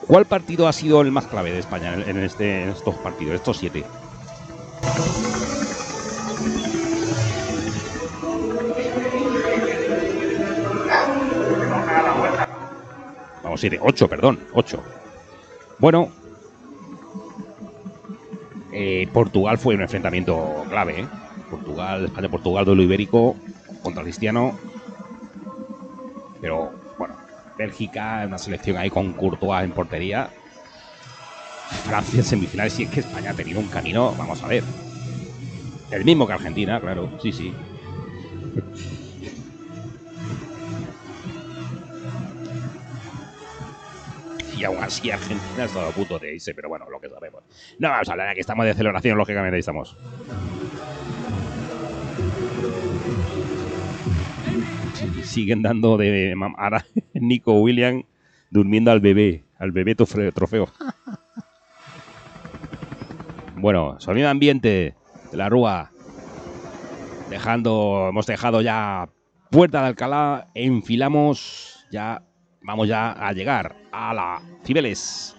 ¿Cuál partido ha sido el más clave de España en estos partidos, estos 7? Vamos, 7, 8, perdón, 8. Bueno, Portugal fue un enfrentamiento clave, ¿eh? España-Portugal, duelo ibérico contra Cristiano. Pero, bueno, Bélgica, una selección ahí con Courtois en portería. Francia en semifinales, y es que España ha tenido un camino, vamos a ver. El mismo que Argentina, claro, sí, sí. Y aún así Argentina ha estado a punto de irse, pero bueno, lo que sabemos. No vamos a hablar, aquí estamos de celebración, lógicamente ahí estamos. Siguen dando de ahora Nico Williams durmiendo al bebé trofeo. Bueno, sonido ambiente de la Rúa. Hemos dejado ya Puerta de Alcalá, enfilamos ya, vamos ya a llegar a la Cibeles.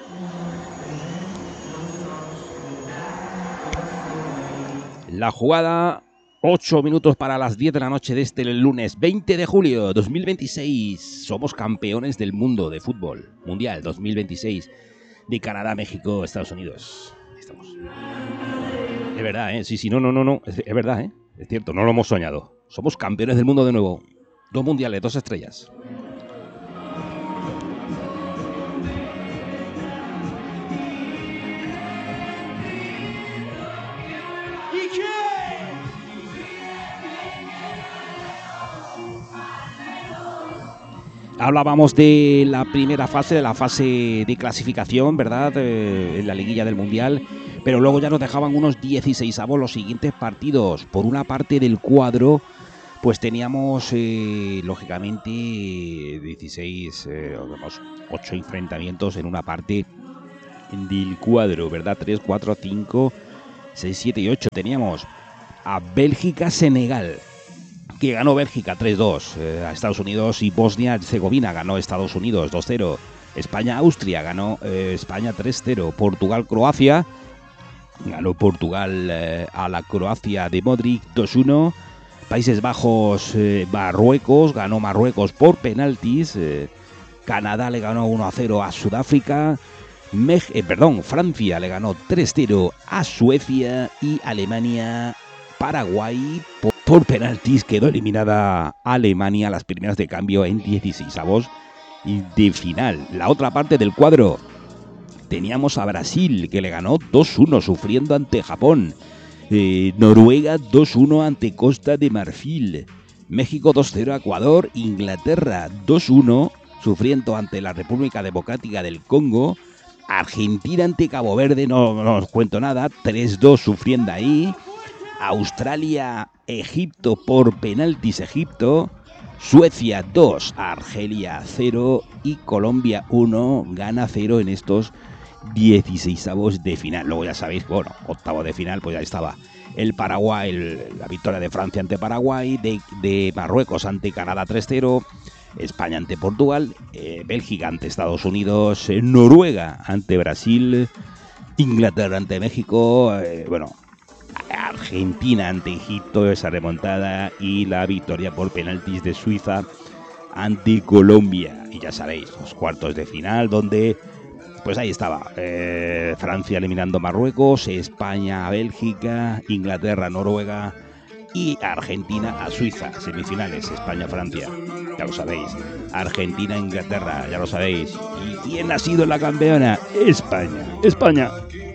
La jugada, 8 minutos para las 10 de la noche de este lunes 20 de julio 2026. Somos campeones del mundo de fútbol mundial 2026 de Canadá, México, Estados Unidos. Ahí estamos. Es verdad, ¿eh? Sí, no. Es verdad, ¿eh? Es cierto, no lo hemos soñado. Somos campeones del mundo de nuevo. 2 mundiales, 2 estrellas. Hablábamos de la primera fase, de la fase de clasificación, ¿verdad? En la liguilla del Mundial. Pero luego ya nos dejaban unos 16avos los siguientes partidos. Por una parte del cuadro, pues teníamos, lógicamente, 8 enfrentamientos en una parte del cuadro, ¿verdad? 3, 4, 5, 6, 7 y 8. Teníamos a Bélgica-Senegal, que ganó Bélgica 3-2, a Estados Unidos y Bosnia-Herzegovina ganó Estados Unidos 2-0, España-Austria ganó España 3-0, Portugal-Croacia ganó Portugal a la Croacia de Modric 2-1, Países Bajos Marruecos ganó Marruecos por penaltis, Canadá le ganó 1-0 a Sudáfrica, Francia le ganó 3-0 a Suecia y Alemania Paraguay por penaltis quedó eliminada Alemania, las primeras de cambio en 16avos y de final. La otra parte del cuadro teníamos a Brasil, que le ganó 2-1 sufriendo ante Japón, Noruega 2-1 ante Costa de Marfil, México 2-0 a Ecuador, Inglaterra 2-1 sufriendo ante la República Democrática del Congo, Argentina ante Cabo Verde, no os cuento nada, 3-2 sufriendo ahí, Australia, Egipto por penaltis Egipto, Suecia 2, Argelia 0 y Colombia 1, gana 0 en estos 16avos de final. Luego ya sabéis, bueno, octavo de final, pues ya estaba el Paraguay, la victoria de Francia ante Paraguay, de Marruecos ante Canadá 3-0, España ante Portugal, Bélgica ante Estados Unidos, Noruega ante Brasil, Inglaterra ante México, Argentina ante Egipto, esa remontada, y la victoria por penaltis de Suiza ante Colombia. Y ya sabéis, los cuartos de final, donde pues ahí estaba Francia eliminando a Marruecos, España a Bélgica, Inglaterra a Noruega y Argentina a Suiza. Semifinales, España-Francia, ya lo sabéis. Argentina-Inglaterra, ya lo sabéis. ¿Y quién ha sido la campeona? España.